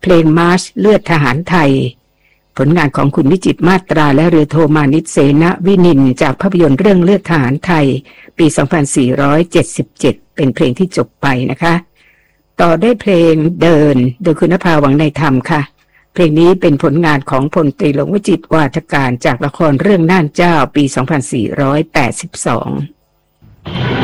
เพลงมาร์ชเลือดทหารไทยผลงานของคุณวิจิตรมาตราและเรือโทมานิชเสนวินินจากภาพยนตร์เรื่องเลือดทหารไทยปี 2477 เป็นเพลงที่จบไปนะคะต่อได้เพลงเดินโดยคุณนภาหวังในธรรมค่ะเพลงนี้เป็นผลงานของพลตรีหลวงวิจิตรวาทการจากละครเรื่องน่านเจ้าปี 2482